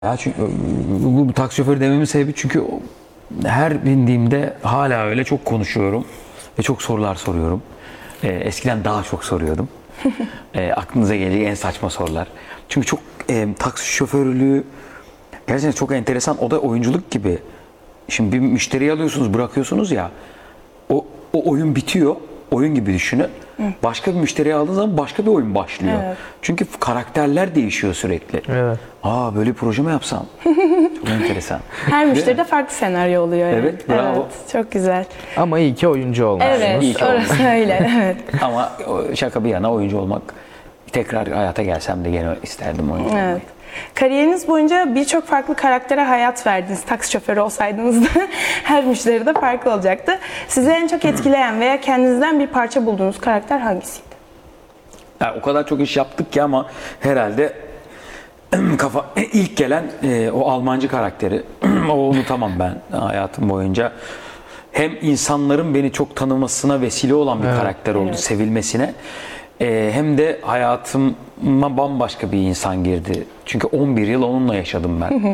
Ya çünkü bu taksi şoförü dememin sebebi çünkü her bindiğimde hala öyle çok konuşuyorum ve çok sorular soruyorum. Eskiden daha çok soruyordum. Aklınıza gelecek en saçma sorular. Çünkü çok taksi şoförlüğü gerçekten çok enteresan. O da oyunculuk gibi. Şimdi bir müşteriyi alıyorsunuz, bırakıyorsunuz ya. O oyun bitiyor. Oyun gibi düşünün. Başka bir müşteriyi aldığınız zaman başka bir oyun başlıyor. Evet. Çünkü karakterler değişiyor sürekli. Evet. Böyle bir proje mi yapsam? Çok enteresan. Her müşteride farklı senaryo oluyor. Yani. Evet, bravo. Evet, çok güzel. Ama iyi ki oyuncu olmuşsunuz. Evet, iyi ki orası öyle. Evet. Ama şaka bir yana oyuncu olmak, tekrar hayata gelsem de gene isterdim oyuncu olmayı. Evet. Kariyeriniz boyunca birçok farklı karaktere hayat verdiniz. Taksi şoförü olsaydınız da her müşteri de farklı olacaktı. Sizi en çok etkileyen veya kendinizden bir parça bulduğunuz karakter hangisiydi? Yani o kadar çok iş yaptık ki ama herhalde ilk gelen o Almancı karakteri o unutamam ben hayatım boyunca. Hem insanların beni çok tanımasına vesile olan bir karakter oldu, sevilmesine. Hem de hayatıma bambaşka bir insan girdi. Çünkü 11 yıl onunla yaşadım ben.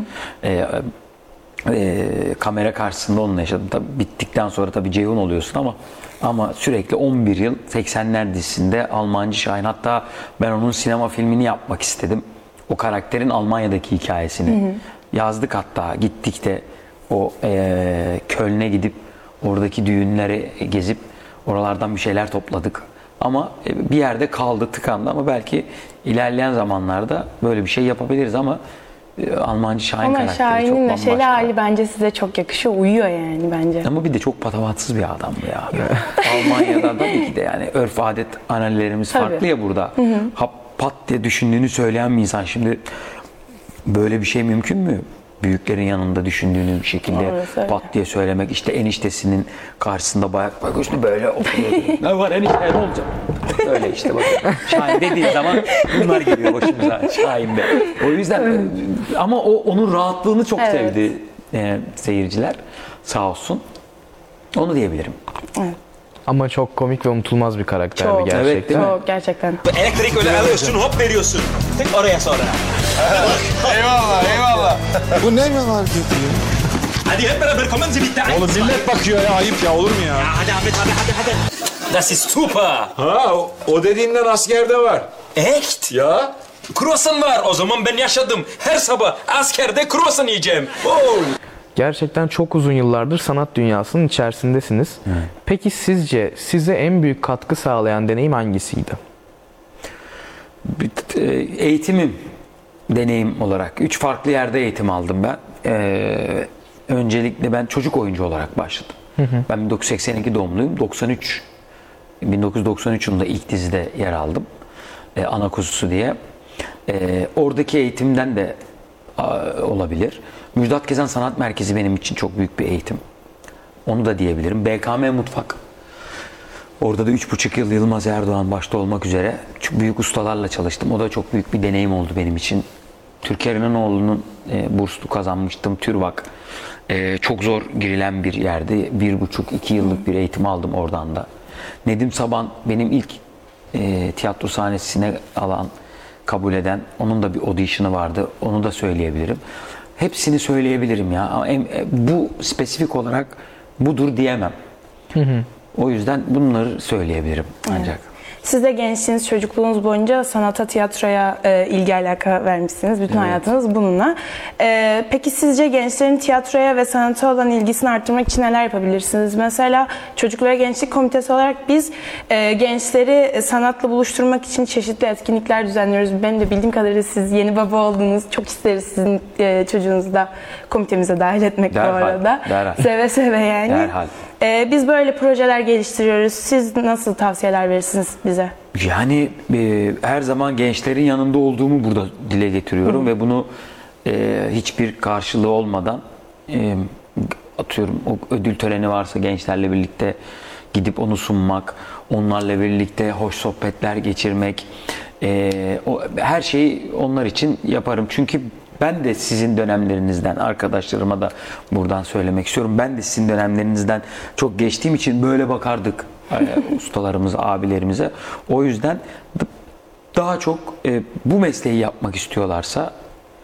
Kamera karşısında onunla yaşadım. Tabii bittikten sonra tabii Ceyhun oluyorsun ama sürekli 11 yıl 80'ler dizisinde Almancı Şahin. Hatta ben onun sinema filmini yapmak istedim. O karakterin Almanya'daki hikayesini yazdık, hatta gittik de o Köln'e gidip oradaki düğünleri gezip oralardan bir şeyler topladık. Ama bir yerde kaldı, tıkandı, ama belki ilerleyen zamanlarda böyle bir şey yapabiliriz ama Almancı Şahin Ama karakteri çok Şahin'in bambaşka. neşeli hali bence size çok yakışıyor, uyuyor yani bence. Ama bir de çok patavatsız bir adamdı ya. Almanya'da tabii ki de yani örf adet ananelerimiz Tabii. farklı ya burada. Pat diye düşündüğünü söyleyen bir insan. Şimdi böyle bir şey mümkün mü? Büyüklerin yanında düşündüğünü bir şekilde Orası öyle. pat diye söylemek, işte eniştesinin karşısında bayak üstü böyle oturuyordu. Ne var enişte, ne olacak? Öyle işte bak. Şahin dediği zaman bunlar geliyor başımıza, Şahin Bey. O yüzden ama onun rahatlığını çok Evet. sevdi seyirciler. Sağ olsun. Onu diyebilirim. Ama çok komik ve unutulmaz bir karakterdi Çok. gerçekten. Evet, değil mi? Çok gerçekten. Elektrik öyle alıyorsun, hop veriyorsun. Tık oraya sonra. Eyvallah eyvallah. Bu ne mi var diyor? Hadi hep beraber kommen Sie bitte ein. Oğlum millet bakıyor ya, ayıp ya, olur mu ya? Hadi Ahmet, hadi. Das ist super. Ha, o dediğinden askerde var. Echt? Ya? Croissant var. O zaman ben yaşadım. Her sabah askerde croissant yiyeceğim. Oh. Gerçekten çok uzun yıllardır sanat dünyasının içerisindesiniz. Peki sizce size en büyük katkı sağlayan deneyim hangisiydi? Eğitimim, deneyim olarak 3 farklı yerde eğitim aldım ben. Öncelikle ben çocuk oyuncu olarak başladım. Ben 1982 doğumluyum. 1993 yılında ilk dizide yer aldım. Ana Kuzusu diye. Oradaki eğitimden de olabilir. Müjdat Gezen Sanat Merkezi benim için çok büyük bir eğitim. Onu da diyebilirim. BKM Mutfak. Orada da 3,5 yıl Yılmaz Erdoğan başta olmak üzere çok büyük ustalarla çalıştım. O da çok büyük bir deneyim oldu benim için. Türker İnanoğlu'nun burslu kazanmıştım. TÜRVAK. Çok zor girilen bir yerdi. 1,5-2 yıllık bir eğitim aldım oradan da. Nedim Saban benim ilk tiyatro sahnesine kabul eden, onun da bir audition'ı vardı. Onu da söyleyebilirim. Hepsini söyleyebilirim ya. Ama bu spesifik olarak budur diyemem. O yüzden bunları söyleyebilirim ancak. Siz de gençliğiniz, çocukluğunuz boyunca sanata, tiyatroya ilgi alaka vermişsiniz. Bütün hayatınız bununla. Peki sizce gençlerin tiyatroya ve sanata olan ilgisini arttırmak için neler yapabilirsiniz? Mesela Çocuk ve Gençlik Komitesi olarak biz gençleri sanatla buluşturmak için çeşitli etkinlikler düzenliyoruz. Benim de bildiğim kadarıyla siz yeni baba oldunuz. Çok isteriz sizin çocuğunuzu da komitemize dahil etmek bu Derhal, arada. derhal. Seve seve yani. Derhal. Biz böyle projeler geliştiriyoruz. Siz nasıl tavsiyeler verirsiniz bize? Yani her zaman gençlerin yanında olduğumu burada dile getiriyorum ve bunu hiçbir karşılığı olmadan atıyorum, o ödül töreni varsa gençlerle birlikte gidip onu sunmak, onlarla birlikte hoş sohbetler geçirmek, her şeyi onlar için yaparım. Çünkü ben de sizin dönemlerinizden, arkadaşlarıma da buradan söylemek istiyorum. Ben de sizin dönemlerinizden çok geçtiğim için böyle bakardık ustalarımıza, abilerimize. O yüzden daha çok bu mesleği yapmak istiyorlarsa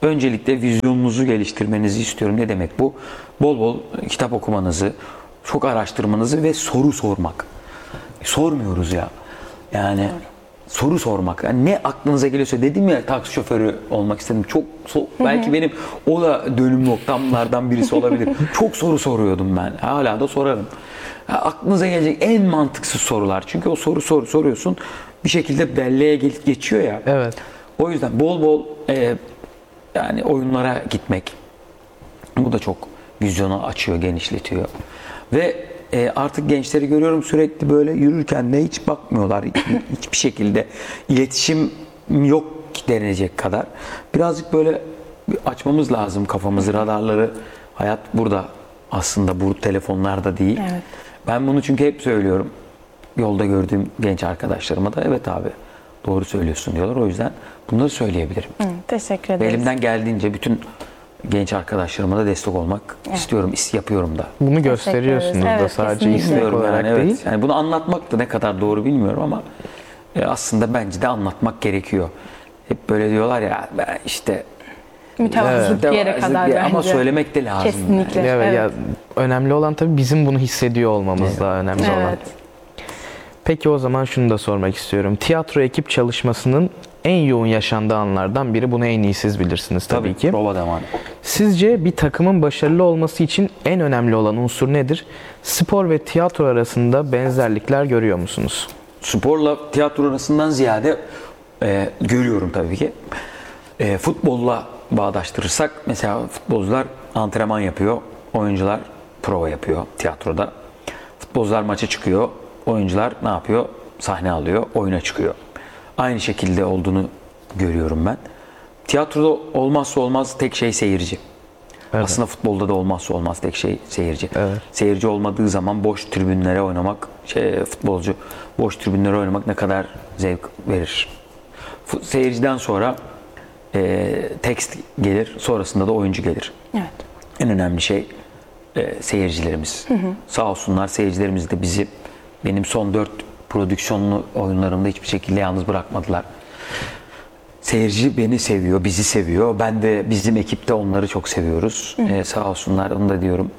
öncelikle vizyonunuzu geliştirmenizi istiyorum. Ne demek bu? Bol bol kitap okumanızı, çok araştırmanızı ve soru sormak. Sormuyoruz ya. Yani soru sormak. Yani ne aklınıza geliyorsa, dedim ya taksi şoförü olmak istedim. Belki benim o da dönüm noktamlardan birisi olabilir. Çok soru soruyordum ben. Hala da sorarım. Aklınıza gelecek en mantıksız sorular. Çünkü o soruyorsun. Bir şekilde belleğe geçiyor ya. Evet. O yüzden bol bol yani oyunlara gitmek. Bu da çok vizyonu açıyor, genişletiyor. Ve artık gençleri görüyorum sürekli böyle yürürken de hiç bakmıyorlar. Hiçbir şekilde iletişim yok denilecek kadar. Birazcık böyle açmamız lazım kafamızı, radarları. Hayat burada aslında, bu telefonlarda değil. Evet. Ben bunu çünkü hep söylüyorum. Yolda gördüğüm genç arkadaşlarıma da evet abi doğru söylüyorsun diyorlar. O yüzden bunları söyleyebilirim. Teşekkür Ve ederiz. elimden geldiğince bütün genç arkadaşlarıma da destek olmak istiyorum, yapıyorum da. Bunu gösteriyorsunuz ederiz. da Evet, sadece kesinlikle. istek Bilmiyorum olarak yani, değil. evet. Yani bunu anlatmak da ne kadar doğru bilmiyorum ama aslında bence de anlatmak gerekiyor. Hep böyle diyorlar ya, ben işte Mütevazılık bir yere kadar bence. ama söylemek de lazım. Kesinlikle. Yani. Evet, Evet. ya önemli olan tabii bizim bunu hissediyor olmamız daha önemli olan. Evet. Peki o zaman şunu da sormak istiyorum. Tiyatro ekip çalışmasının en yoğun yaşandığı anlardan biri. Bunu en iyi siz bilirsiniz tabii ki. Prova zamanı. Sizce bir takımın başarılı olması için en önemli olan unsur nedir? Spor ve tiyatro arasında benzerlikler görüyor musunuz? Sporla tiyatro arasından ziyade görüyorum tabii ki. Futbolla bağdaştırırsak mesela futbolcular antrenman yapıyor, oyuncular prova yapıyor tiyatroda. Futbolcular maça çıkıyor, oyuncular ne yapıyor? Sahne alıyor, oyuna çıkıyor. Aynı şekilde olduğunu görüyorum ben. Tiyatroda olmazsa olmaz tek şey seyirci. Evet. Aslında futbolda da olmazsa olmaz tek şey seyirci. Evet. Seyirci olmadığı zaman boş tribünlere oynamak, futbolcu boş tribünlere oynamak ne kadar zevk verir. Seyirciden sonra tekst gelir, sonrasında da oyuncu gelir. Evet. En önemli şey seyircilerimiz. Sağ olsunlar, seyircilerimiz de benim son 4 prodüksiyonlu oyunlarımda hiçbir şekilde yalnız bırakmadılar. Seyirci beni seviyor, bizi seviyor. Ben de bizim ekipte onları çok seviyoruz. Sağ olsunlar, onu da diyorum.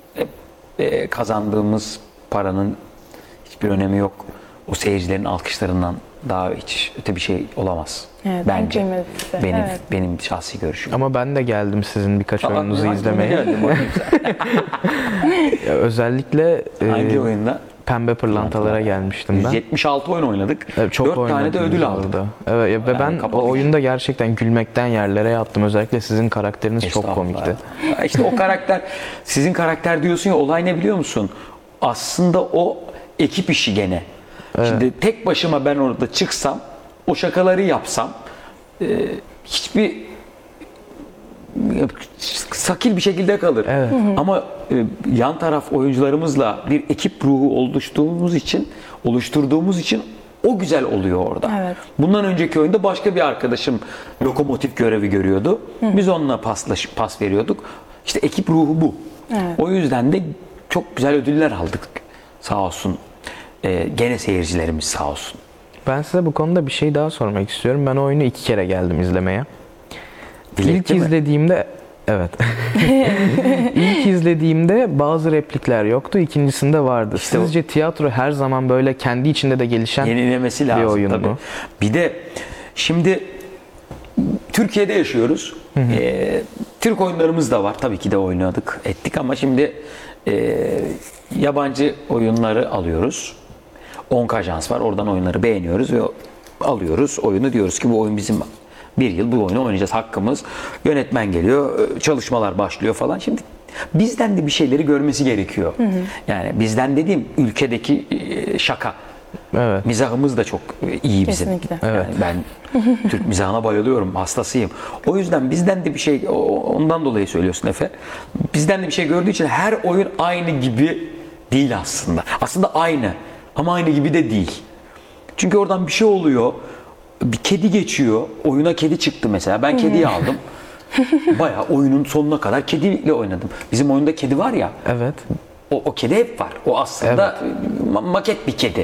Kazandığımız paranın hiçbir önemi yok. O seyircilerin alkışlarından daha hiç öte bir şey olamaz. Evet, Bence. en kıymetlisi. Benim, Evet. benim şahsi görüşüm. Ama ben de geldim sizin birkaç oyununuzu Hangi izlemeye. geldim bakayım sen? Ya özellikle Hangi oyunda? Pembe Pırlantalara gelmiştim ben. 176 oyun oynadık. Evet, çok 4 tane de oynadınız ödül aldık. orada. Evet, ve Yani ben kapalı o oyunda gerçekten gülmekten yerlere yattım. Özellikle sizin karakteriniz çok Estağfurullah. komikti. Ya İşte o karakter, sizin karakter diyorsun ya, olay ne biliyor musun? Aslında o ekip işi gene. Şimdi tek başıma ben orada çıksam, o şakaları yapsam, hiçbir sakil bir şekilde kalır. Evet. Ama yan taraf oyuncularımızla bir ekip ruhu oluşturduğumuz için o güzel oluyor orada. Evet. Bundan önceki oyunda başka bir arkadaşım lokomotif görevi görüyordu. Biz onunla pas veriyorduk. İşte ekip ruhu bu. Evet. O yüzden de çok güzel ödüller aldık. Sağ olsun. Gene seyircilerimiz sağ olsun. Ben size bu konuda bir şey daha sormak istiyorum. Ben o oyunu 2 kere geldim izlemeye. Biletli İlk mi? izlediğimde evet. İlk izlediğimde bazı replikler yoktu. İkincisinde vardı. İşte Sizce tiyatro her zaman böyle kendi içinde de gelişen Yenilemesi lazım bir oyun tabii. bu. Bir de şimdi Türkiye'de yaşıyoruz. Türk oyunlarımız da var. Tabii ki de oynadık, ettik ama şimdi yabancı oyunları alıyoruz. 10 ajans var. Oradan oyunları beğeniyoruz ve alıyoruz oyunu, diyoruz ki bu oyun bizim, bir yıl bu oyunu oynayacağız, hakkımız. Yönetmen geliyor, çalışmalar başlıyor falan. Şimdi bizden de bir şeyleri görmesi gerekiyor. Yani bizden dediğim ülkedeki şaka. Evet. Mizahımız da çok iyi bizim. Kesinlikle. Yani ben Türk mizahına bayılıyorum, hastasıyım. O yüzden bizden de bir şey, ondan dolayı söylüyorsun Efe. Bizden de bir şey gördüğü için her oyun aynı gibi değil aslında. Aslında aynı ama aynı gibi de değil. Çünkü oradan bir şey oluyor. Bir kedi geçiyor. Oyuna kedi çıktı mesela. Ben kediyi aldım. Bayağı oyunun sonuna kadar kediyle oynadım. Bizim oyunda kedi var ya. Evet. O kedi hep var. O aslında maket bir kedi.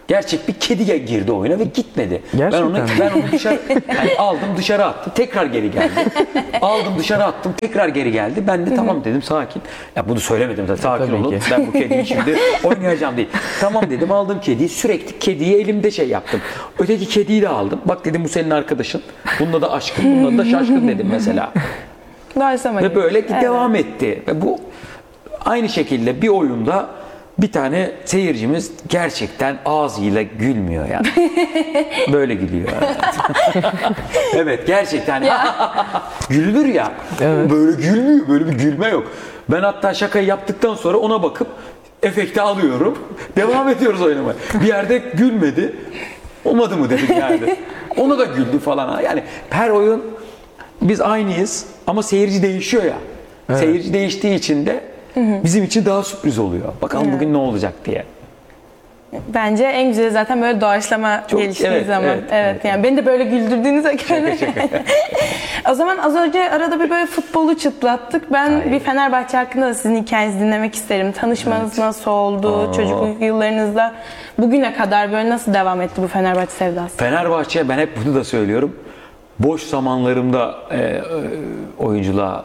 Gerçek bir kedi girdi oyuna ve gitmedi. Gerçekten mi? Ben onu dışarı yani aldım, dışarı attım, tekrar geri geldi. Aldım, dışarı attım, tekrar geri geldi. Ben de tamam dedim, sakin. Ya bunu söylemedim zaten, sakin Tabii olun. ki. Ben bu kediyi şimdi oynayacağım değil. Tamam dedim, aldım kediyi. Sürekli kediyi elimde şey yaptım. Öteki kediyi de aldım. Bak dedim, bu senin arkadaşın. Bununla da aşkın, bununla da şaşkın dedim mesela. Doğaçlama Ve gibi. böyle Evet. devam etti. Ve bu aynı şekilde bir oyunda bir tane seyircimiz gerçekten ağzıyla gülmüyor yani. Böyle gülüyor. Evet, gerçekten gülünür ya. Böyle gülmüyor. Böyle bir gülme yok. Ben hatta şakayı yaptıktan sonra ona bakıp efekti alıyorum. Devam ediyoruz oynamaya. Bir yerde gülmedi. Olmadı mı dedim yani. Ona da güldü falan. Yani her oyun biz aynıyız ama seyirci değişiyor ya. Seyirci değiştiği için de bizim için daha sürpriz oluyor. Bakalım bugün ne olacak diye. Bence en güzeli zaten böyle doğaçlama Çok- geliştiği evet, zaman. evet, evet. Yani beni de böyle güldürdüğünüze göre. O zaman az önce arada bir böyle futbolu çıtlattık. Ben bir Fenerbahçe hakkında da sizin hikayenizi dinlemek isterim. Tanışmanız nasıl oldu? Çocukluk yıllarınızda bugüne kadar böyle nasıl devam etti bu Fenerbahçe sevdası? Fenerbahçe, ben hep bunu da söylüyorum. Boş zamanlarımda oyunculuğa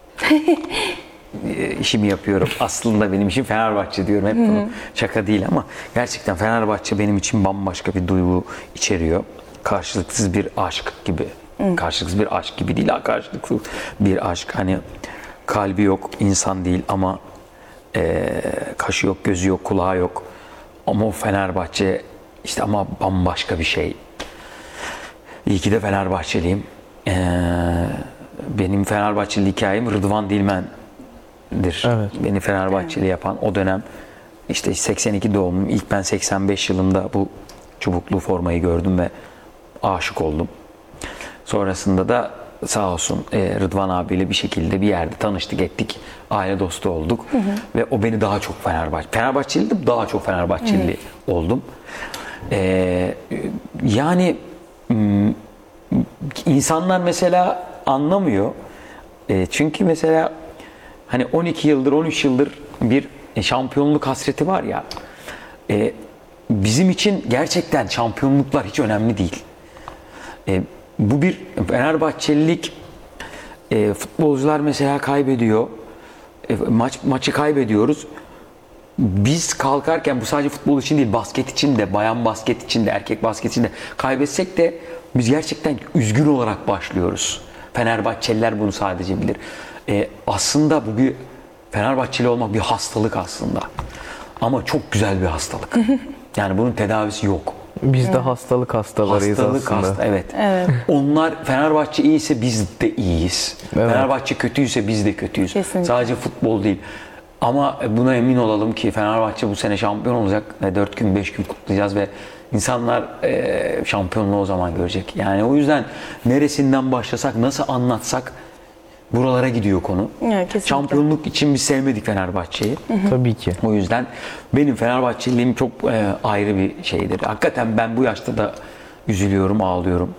işimi yapıyorum. Aslında benim işim Fenerbahçe diyorum. Hep bunu şaka değil ama gerçekten Fenerbahçe benim için bambaşka bir duygu içeriyor. Karşılıksız bir aşk gibi. Karşılıksız bir aşk gibi değil, karşılıksız bir aşk. Hani kalbi yok, insan değil ama kaşı yok, gözü yok, kulağı yok. Ama o Fenerbahçe işte ama bambaşka bir şey. İyi ki de Fenerbahçeliyim. Benim Fenerbahçeli hikayem Rıdvan Dilmen'dir. Evet. Beni Fenerbahçeli yapan o dönem işte 82 doğumluyum. İlk ben 85 yılında bu çubuklu formayı gördüm ve aşık oldum. Sonrasında da sağ olsun Rıdvan abiyle bir şekilde bir yerde tanıştık ettik. Aile dostu olduk. Ve o beni daha çok Fenerbahçeliydim, daha çok Fenerbahçeli oldum. Yani insanlar mesela anlamıyor. Çünkü mesela hani 12 yıldır, 13 yıldır bir şampiyonluk hasreti var ya. Bizim için gerçekten şampiyonluklar hiç önemli değil. Bu bir Fenerbahçelilik. Futbolcular mesela kaybediyor. Maçı kaybediyoruz. Biz kalkarken bu sadece futbol için değil, basket için de, bayan basket için de, erkek basket için de kaybetsek de biz gerçekten üzgün olarak başlıyoruz. Fenerbahçeliler bunu sadece bilir. Aslında bu bir Fenerbahçeli olmak bir hastalık aslında. Ama çok güzel bir hastalık. Yani bunun tedavisi yok. Biz de hastalık hastalarıyız aslında. Evet. Onlar Fenerbahçe iyiyse biz de iyiyiz. Evet. Fenerbahçe kötüyse biz de kötüyüz. Kesinlikle. Sadece futbol değil. Ama buna emin olalım ki Fenerbahçe bu sene şampiyon olacak ve 4 gün 5 gün kutlayacağız ve insanlar şampiyonluğu o zaman görecek. Yani o yüzden neresinden başlasak, nasıl anlatsak buralara gidiyor konu. Evet, kesinlikle. Şampiyonluk için biz sevmedik Fenerbahçe'yi. Tabii ki. O yüzden benim Fenerbahçeliliğim çok ayrı bir şeydir. Hakikaten ben bu yaşta da üzülüyorum, ağlıyorum.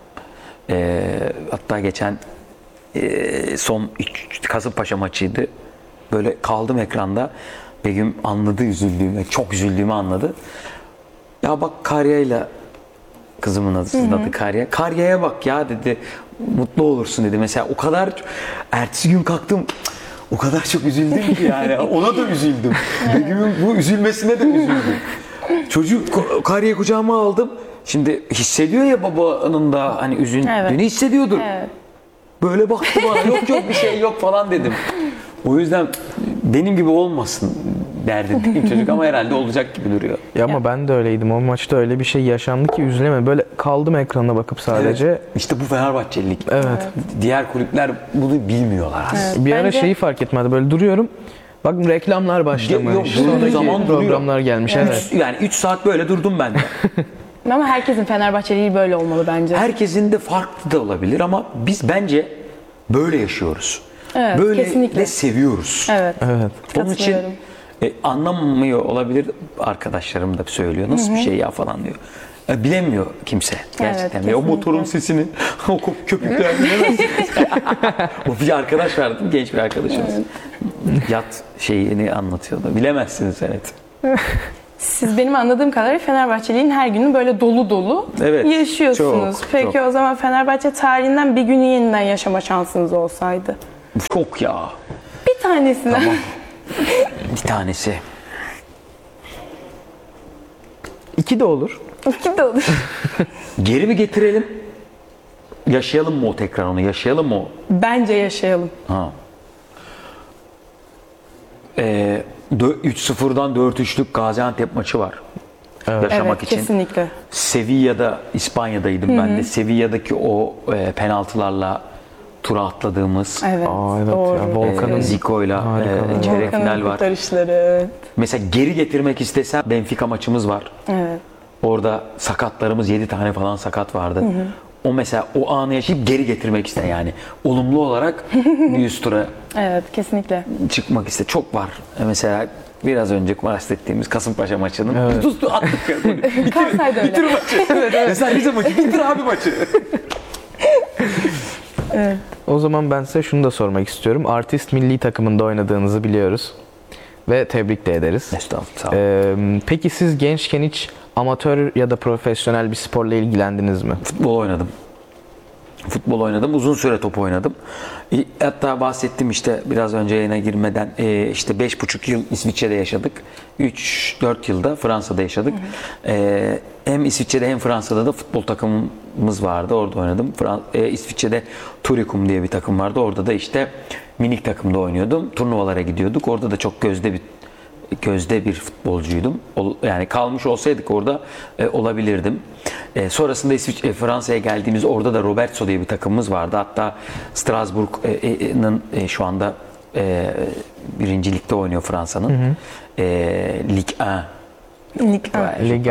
Hatta geçen son Kasımpaşa maçıydı. Böyle kaldım ekranda. Begüm anladı üzüldüğümü, çok üzüldüğümü anladı. Ya bak Karya'yla, kızımın adı Karya. Karya'ya bak ya dedi. Mutlu olursun dedi. Mesela o kadar ertesi gün kalktım. O kadar çok üzüldüm ki yani. Ona da üzüldüm. Begüm'ün bu üzülmesine de üzüldüm. Çocuk Karya'yı kucağıma aldım. Şimdi hissediyor ya babanın da hani üzüldüğünü hissediyordur. Evet. Böyle baktı bana, yok bir şey yok falan dedim. O yüzden benim gibi olmasın derdindeyim çocuk ama herhalde olacak gibi duruyor. Ya ama ben de öyleydim. O maçta öyle bir şey yaşandı ki üzülemem. Böyle kaldım ekrana bakıp sadece. Evet, işte bu Fenerbahçelilik. Evet. Diğer kulüpler bunu bilmiyorlar aslında. Bir ara Bence- şeyi fark etmedi. Böyle duruyorum. Bak reklamlar başlamış. Yok, durduğu Sonraki zaman duruyor. programlar gelmiş. Evet. Yani 3 saat böyle durdum ben de. Ama herkesin Fenerbahçeliği böyle olmalı bence. Herkesin de farklı da olabilir ama biz bence böyle yaşıyoruz. Evet, böyle kesinlikle. de seviyoruz. Evet. Evet. Onun için Katılıyorum. anlamıyor olabilir, arkadaşlarım da söylüyor. Nasıl bir şey ya falan diyor. Bilemiyor kimse gerçekten. Ve o kesinlikle. motorun sesini, o köpükler bilemezsiniz. O bir arkadaş vardı, genç bir arkadaşımız. Yat şeyini anlatıyordu. Bilemezsiniz evet. Siz benim anladığım kadarıyla Fenerbahçeliğin her günü böyle dolu dolu Evet, yaşıyorsunuz. çok, Peki çok. o zaman Fenerbahçe tarihinden bir günü yeniden yaşama şansınız olsaydı. Çok ya. Bir tanesinden. Bir tanesi. 2 de olur. İki de olur. Geri mi getirelim? Yaşayalım mı o tekrar onu? Yaşayalım mı o? Bence yaşayalım. Ha. 3-0'dan 4-3'lük Gaziantep maçı var. Yaşamak Evet, için. kesinlikle. Sevilla'da, İspanya'daydım ben de. Sevilla'daki o penaltılarla tura atladığımız Evet. Aa, evet doğru. ya, Volkan'ın Zico'yla harika. çeyrek Volkan'ın final var. kurtarışları, evet. Mesela geri getirmek istesem Benfica maçımız var. Evet. Orada sakatlarımız 7 tane falan sakat vardı. O mesela o anı yaşayıp geri getirmek iste yani. Olumlu olarak bir üst tura Evet, kesinlikle. çıkmak iste. Çok var. Mesela biraz önce bahsettiğimiz Kasımpaşa maçının. Dur attık ya. Kalsaydı öyle. Bitir maçı. Mesela bize maçı. Bitir abi maçı. O zaman ben size şunu da sormak istiyorum. Artist milli takımında oynadığınızı biliyoruz. Ve tebrik de ederiz. Estağfurullah. Sağ olun. Peki siz gençken hiç amatör ya da profesyonel bir sporla ilgilendiniz mi? Futbol oynadım. Futbol oynadım. Uzun süre top oynadım. Hatta bahsettim işte biraz önce yayına girmeden işte 5,5 yıl İsviçre'de yaşadık. 3-4 yılda Fransa'da yaşadık. Hem İsviçre'de hem Fransa'da da futbol takımımız vardı. Orada oynadım. İsviçre'de Turicum diye bir takım vardı. Orada da işte minik takımda oynuyordum. Turnuvalara gidiyorduk. Orada da çok gözde bir futbolcuydum. Yani kalmış olsaydık orada olabilirdim. Sonrasında Fransa'ya geldiğimiz orada da Robertso diye bir takımımız vardı. Hatta Strasbourg'un şu anda birinci ligde oynuyor Fransa'nın. Ligue 1. Lig. Liga.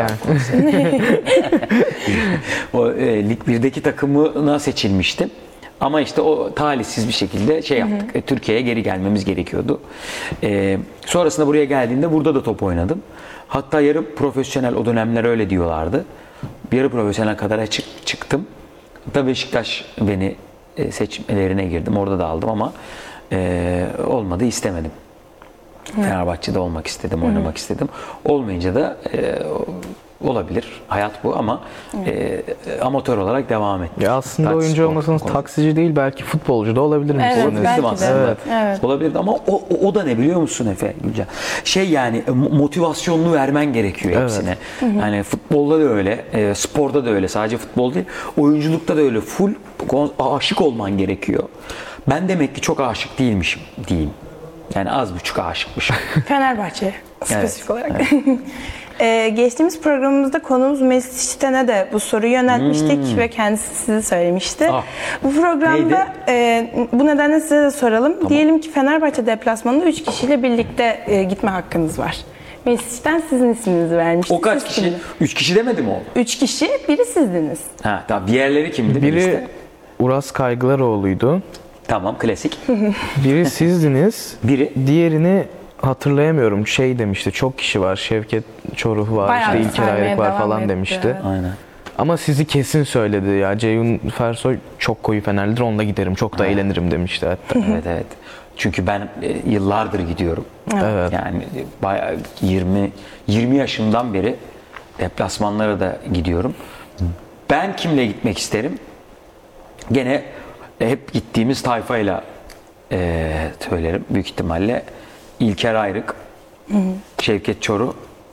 O Lig 1'deki takımına seçilmiştim. Ama işte o talihsiz bir şekilde şey yaptık. Türkiye'ye geri gelmemiz gerekiyordu. Sonrasında buraya geldiğimde burada da top oynadım. Hatta yarı profesyonel, o dönemler öyle diyorlardı. Yarı profesyonel kadar çıktım. Hatta Beşiktaş beni seçmelerine girdim. Orada da aldım ama olmadı, istemedim. Fenerbahçe'de olmak istedim, oynamak istedim. Olmayınca da olabilir. Hayat bu ama amatör olarak devam ettim. Ya aslında Taksi oyuncu spor olmasanız oldu. taksici değil belki futbolcu da olabilir misiniz? Evet, Olabilirdim belki de. aslında. Evet. Olabilirdi ama o da ne biliyor musun Efe Gülcan? Şey yani motivasyonunu vermen gerekiyor hepsine. Yani futbolda da öyle, sporda da öyle. Sadece futbol değil. Oyunculukta da öyle. Full aşık olman gerekiyor. Ben demek ki çok aşık değilmişim diyeyim. Yani az buçuk aşıkmışım. Fenerbahçe spesifik olarak. Geçtiğimiz programımızda konuğumuz Mesut İşten'e de bu soruyu yöneltmiştik ve kendisi size söylemişti. Ah. Bu programda bu nedenle size de soralım. Diyelim ki Fenerbahçe deplasmanında 3 kişiyle birlikte gitme hakkınız var. Mesut İşten sizin isminizi vermişti. O kaç Siz kişi? kimdi? 3 kişi demedi mi o? 3 kişi, biri sizdiniz. Ha, tamam. Diğerleri kimdi? Biri liste? Uras Kaygılaroğlu'ydu. Tamam, klasik. Biri sizdiniz. Biri Diğerini hatırlayamıyorum. Şey demişti. Çok kişi var. Şevket Çoruh var. Bayağı işte bir İlker saymaya Ayrık var devam falan etti. demişti. aynen. Ama sizi kesin söyledi ya. Ceyhun Fersoy çok koyu Fenerlidir. Onunla giderim. Çok da eğlenirim demişti hatta. Evet. Çünkü ben yıllardır gidiyorum. Evet. Yani bayağı 20 yaşımdan beri deplasmanlara da gidiyorum. Ben kimle gitmek isterim? Gene hep gittiğimiz tayfayla söylerim büyük ihtimalle. İlker Ayrık, Şevket Çoruh,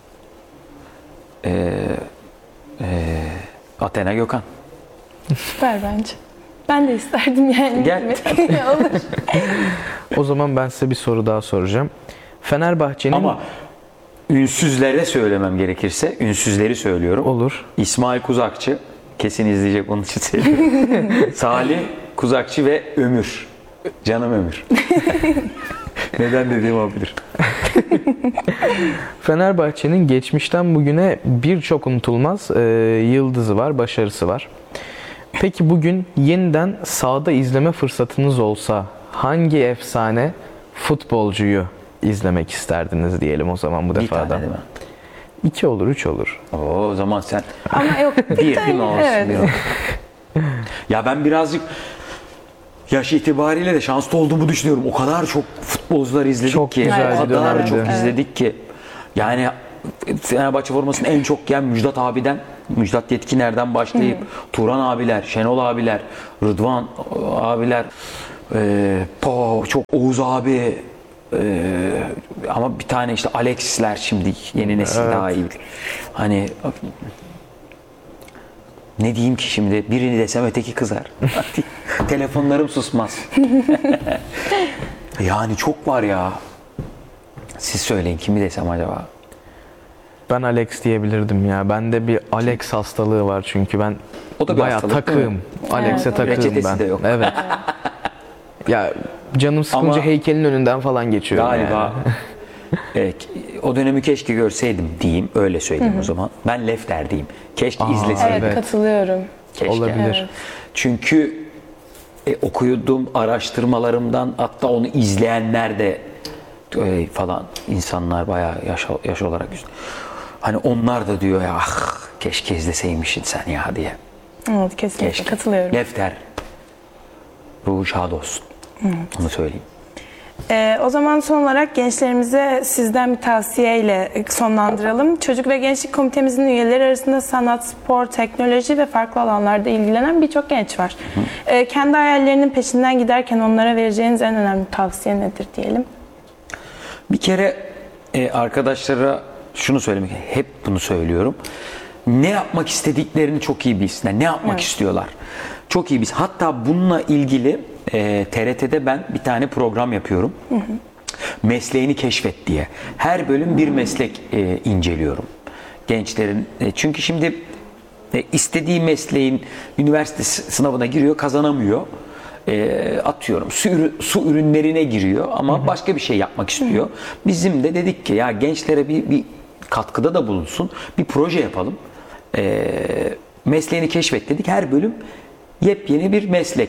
Athena Gökhan. Süper bence. Ben de isterdim yani. Gel. Olur. O zaman ben size bir soru daha soracağım. Fenerbahçe'nin Ama ünsüzlere söylemem gerekirse, ünsüzleri söylüyorum. olur. İsmail Kuzakçı, kesin izleyecek onun için söylüyorum. Salih Kuzakçı ve Ömür. Canım Ömür. Neden dediğimi o bilir. Fenerbahçe'nin geçmişten bugüne birçok unutulmaz yıldızı var, başarısı var. Peki bugün yeniden sahada izleme fırsatınız olsa hangi efsane futbolcuyu izlemek isterdiniz diyelim o zaman bu Bir defa tane da? değil mi? 2 olur, 3 olur. O zaman sen Ama yok. bir değil mi olsun? Evet. Bir olsun. Ya ben birazcık yaş itibariyle de şanslı olduğumu düşünüyorum. O kadar çok futbolcular izledik Çok ki. güzel O bir kadar dönemdi. çok Evet. izledik ki. Yani Fenerbahçe formasını en çok giyen Müjdat abiden, Müjdat Yetkiner'den başlayıp Turan abiler, Şenol abiler, Rıdvan abiler, çok Oğuz abi, ama bir tane işte Alexis'ler şimdi yeni nesil daha iyi. Hani ne diyeyim ki şimdi, birini desem öteki kızar. Telefonlarım susmaz. Yani çok var ya. Siz söyleyin, kimi desem acaba? Ben Alex diyebilirdim ya. Bende bir Alex hastalığı var çünkü ben O da bir bayağı hastalık, değil mi? takığım. Alex'e takığım Reçetesi ben. de yok. Evet. Ya canım sıkınca Ama heykelin önünden falan geçiyorum Galiba o dönemi keşke görseydim diyeyim, öyle söyleyeyim o zaman. Ben Lefter diyeyim. Keşke izleseydim. Evet, katılıyorum. Keşke. Olabilir. Evet. Çünkü okuyduğum araştırmalarımdan, hatta onu izleyenler de falan insanlar bayağı yaş olarak hani onlar da diyor ya, ah keşke izleseymişsin sen ya diye. Evet, kesinlikle Keşke. katılıyorum. Lefter ruhu şad olsun. Onu söyleyeyim. O zaman son olarak gençlerimize sizden bir tavsiyeyle sonlandıralım. Çocuk ve Gençlik Komitemizin üyeleri arasında sanat, spor, teknoloji ve farklı alanlarda ilgilenen birçok genç var. Kendi hayallerinin peşinden giderken onlara vereceğiniz en önemli tavsiye nedir diyelim? Bir kere arkadaşlara şunu söylemek, hep bunu söylüyorum. Ne yapmak istediklerini çok iyi bilsinler. Ne yapmak istiyorlar. Çok iyi bilsin. Hatta bununla ilgili TRT'de ben bir tane program yapıyorum. Mesleğini keşfet diye. Her bölüm bir meslek inceliyorum. Gençlerin. Çünkü şimdi istediği mesleğin üniversite sınavına giriyor, kazanamıyor. Atıyorum su ürünlerine giriyor ama başka bir şey yapmak istiyor. Bizim de dedik ki ya gençlere bir katkıda da bulunsun. Bir proje yapalım. Mesleğini keşfet dedik. Her bölüm yepyeni bir meslek.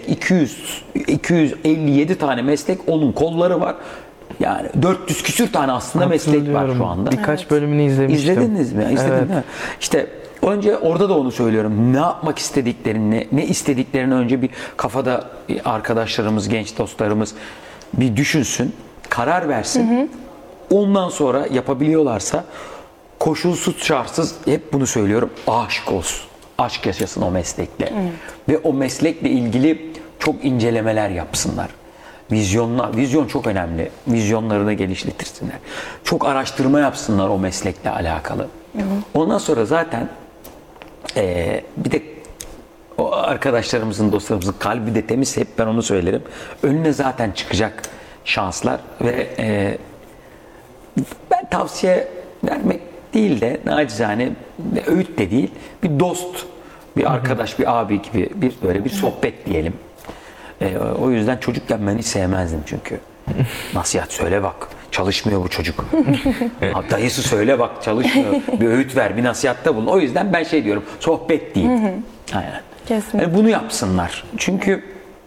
257 tane meslek, onun kolları var. Yani 400 küsür tane aslında meslek var şu anda. Birkaç bölümünü izlemiştim. İzlediniz mi? İzledin Evet. mi? İşte önce orada da onu söylüyorum. Ne yapmak istediklerini, ne istediklerini önce bir kafada arkadaşlarımız, genç dostlarımız bir düşünsün, karar versin. Ondan sonra yapabiliyorlarsa koşulsuz şartsız, hep bunu söylüyorum, aşık olsun. Aşk yaşasın o meslekle. Ve o meslekle ilgili çok incelemeler yapsınlar. Vizyon çok önemli. Vizyonlarını geliştirsinler. Çok araştırma yapsınlar o meslekle alakalı. Ondan sonra zaten bir de o arkadaşlarımızın, dostlarımızın kalbi de temiz, hep ben onu söylerim. Önüne zaten çıkacak şanslar ve ben tavsiye vermek değil de nacizane, öğüt de değil, bir dost, bir arkadaş, bir abi gibi böyle bir sohbet diyelim. O yüzden çocukken ben hiç sevmezdim çünkü. Nasihat söyle bak, çalışmıyor bu çocuk. Dayısı söyle bak, çalışmıyor. Bir öğüt ver, bir nasihatta bulun. O yüzden ben şey diyorum, sohbet değil. Aynen. Kesinlikle. Yani bunu yapsınlar. Çünkü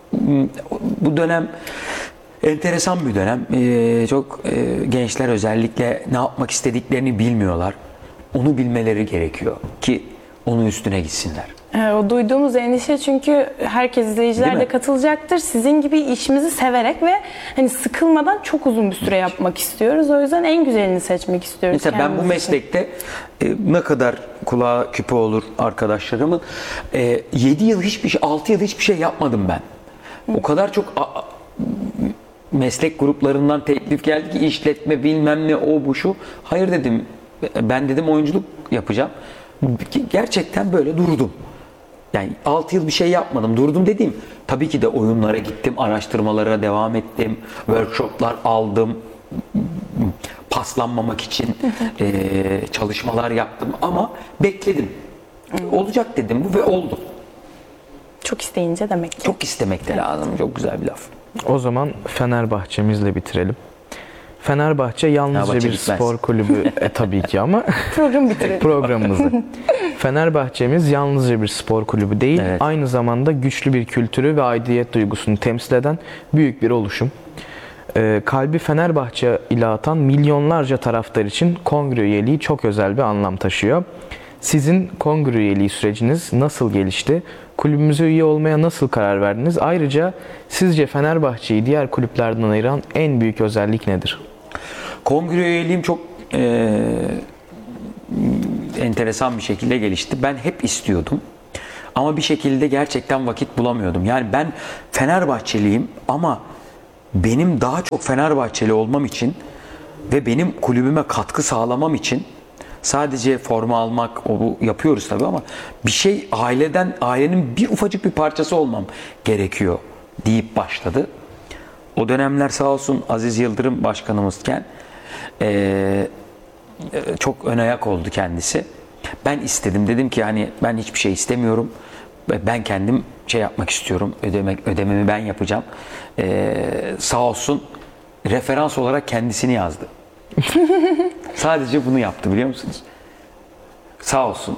bu dönem enteresan bir dönem. Çok gençler özellikle ne yapmak istediklerini bilmiyorlar. Onu bilmeleri gerekiyor ki onun üstüne gitsinler. O duyduğumuz endişe, çünkü herkes, izleyiciler Değil de mi? katılacaktır. Sizin gibi işimizi severek ve hani sıkılmadan çok uzun bir süre yapmak istiyoruz. O yüzden en güzelini seçmek istiyoruz. Mesela ben bu kendimiz için. meslekte ne kadar kulağa küpe olur arkadaşlarımın, 7 yıl hiçbir şey, 6 yıl hiçbir şey yapmadım ben. O kadar çok meslek gruplarından teklif geldi ki işletme bilmem ne, o bu şu. Hayır dedim, ben dedim oyunculuk yapacağım. Gerçekten böyle durdum. Yani 6 yıl bir şey yapmadım. Durdum dediğim, tabii ki de oyunlara gittim, araştırmalara devam ettim, workshoplar aldım, paslanmamak için çalışmalar yaptım ama bekledim. Olacak dedim bu ve oldu. Çok isteyince demek ki. Çok istemek de lazım. Çok güzel bir laf. O zaman Fenerbahçemizle bitirelim. Fenerbahçe yalnızca Fenerbahçe bir bitmez. spor kulübü tabii ki ama Program bitirelim. programımızı. Fenerbahçemiz yalnızca bir spor kulübü değil, Evet. aynı zamanda güçlü bir kültürü ve aidiyet duygusunu temsil eden büyük bir oluşum. Kalbi Fenerbahçe ile atan milyonlarca taraftar için kongre üyeliği çok özel bir anlam taşıyor. Sizin kongre üyeliği süreciniz nasıl gelişti? Kulübümüze üye olmaya nasıl karar verdiniz? Ayrıca sizce Fenerbahçe'yi diğer kulüplerden ayıran en büyük özellik nedir? Kongre üyeliğim çok enteresan bir şekilde gelişti. Ben hep istiyordum. Ama bir şekilde gerçekten vakit bulamıyordum. Yani ben Fenerbahçeliyim ama benim daha çok Fenerbahçeli olmam için ve benim kulübüme katkı sağlamam için sadece forma almak, o bu yapıyoruz tabii ama bir şey ailenin bir ufacık bir parçası olmam gerekiyor deyip başladı. O dönemler sağ olsun Aziz Yıldırım başkanımızken çok ön ayak oldu kendisi. Ben istedim. Dedim ki hani ben hiçbir şey istemiyorum. Ben kendim şey yapmak istiyorum. Ödememi ben yapacağım. Sağ olsun referans olarak kendisini yazdı. Sadece bunu yaptı biliyor musunuz? Sağ olsun.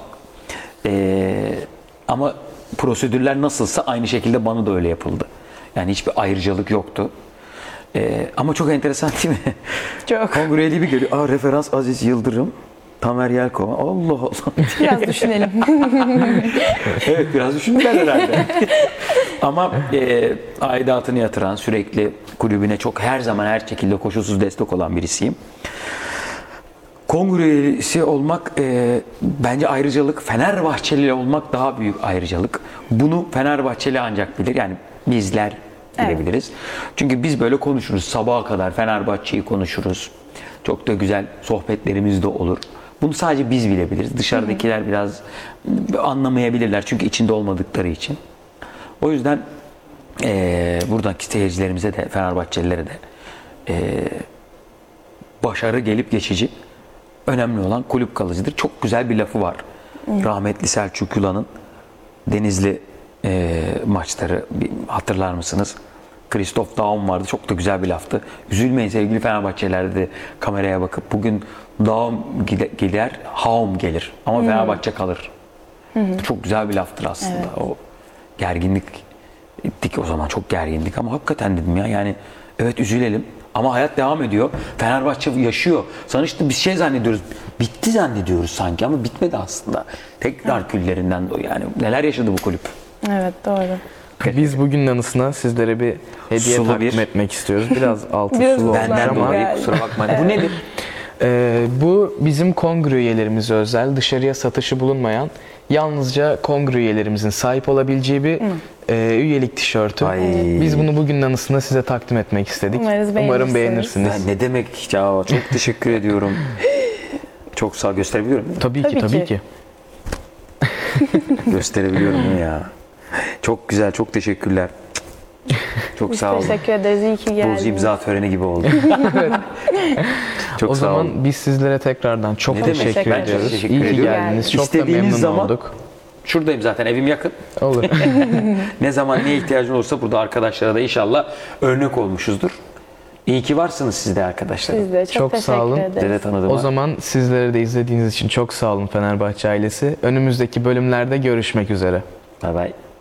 Ama prosedürler nasılsa aynı şekilde bana da öyle yapıldı. Yani hiçbir ayrıcalık yoktu. Ama çok enteresan değil mi? Çok. Kongreli bir geliyor. Aa, referans Aziz Yıldırım, Tamer Yelkova. Allah Allah. Biraz düşünelim. Evet, biraz düşündüler herhalde. Ama aidatını yatıran, sürekli kulübüne çok her zaman her şekilde koşulsuz destek olan birisiyim. Kongre üyesi olmak bence ayrıcalık. Fenerbahçeli olmak daha büyük ayrıcalık. Bunu Fenerbahçeli ancak bilir. Yani bizler bilebiliriz. Çünkü biz böyle konuşuruz. Sabaha kadar Fenerbahçe'yi konuşuruz. Çok da güzel sohbetlerimiz de olur. Bunu sadece biz bilebiliriz. Dışarıdakiler biraz anlamayabilirler. Çünkü içinde olmadıkları için. O yüzden buradaki seyircilerimize de, Fenerbahçelilere de başarı gelip geçici. Önemli olan kulüp kalıcıdır. Çok güzel bir lafı var. Rahmetli Selçuk Yula'nın Denizli maçları hatırlar mısınız? Christoph Daum vardı. Çok da güzel bir laftı. Üzülmeyin sevgili Fenerbahçeliler dedi kameraya bakıp. Bugün Daum gider, Haum gelir. Ama Fenerbahçe kalır. Çok güzel bir laftır aslında. Evet. O gerginlik ettik o zaman. Çok gergindik ama hakikaten dedim ya yani evet üzülelim. Ama hayat devam ediyor. Fenerbahçe yaşıyor. Sonuçta bir şey zannediyoruz. Bitti zannediyoruz sanki ama bitmedi aslında. Tekrar küllerinden yani neler yaşadı bu kulüp. Evet doğru. Biz bugünün anısına sizlere bir hediye Sulu takdim bir- etmek istiyoruz. Biraz altı Biraz sulu olmuş Benden ama dolayı kusura bakmayın. Bu nedir? bu bizim kongre üyelerimize özel, dışarıya satışı bulunmayan, yalnızca kongre üyelerimizin sahip olabileceği bir üyelik tişörtü. Ay. Biz bunu bugünün anısına size takdim etmek istedik. Umarım Umarım beğenirsiniz. beğenirsiniz. Ya ne demek ya çok teşekkür ediyorum. Çok sağ gösterebiliyorum değil mi? Tabii ki, Tabii tabii ki. ki. Gösterebiliyorum ya. Çok güzel, çok teşekkürler. Çok Biz sağ olun. teşekkür ederiz. İyi ki geldiniz. Dozu imza töreni gibi oldu. Çok O sağ zaman olun. biz sizlere tekrardan çok Ne demek? teşekkür Ben çok ediyoruz. teşekkür İyi ki ediyorum. geldiniz. Çok da İstediğiniz memnun zaman- olduk. Şuradayım zaten, evim yakın. Olur. Ne zaman neye ihtiyacın olursa burada arkadaşlara da inşallah örnek olmuşuzdur. İyi ki varsınız siz de arkadaşlar. Siz de çok, Çok teşekkür sağ olun. ederiz. Size de tanıdığıma. O zaman sizlere de izlediğiniz için çok sağ olun Fenerbahçe ailesi. Önümüzdeki bölümlerde görüşmek üzere. Bay bay.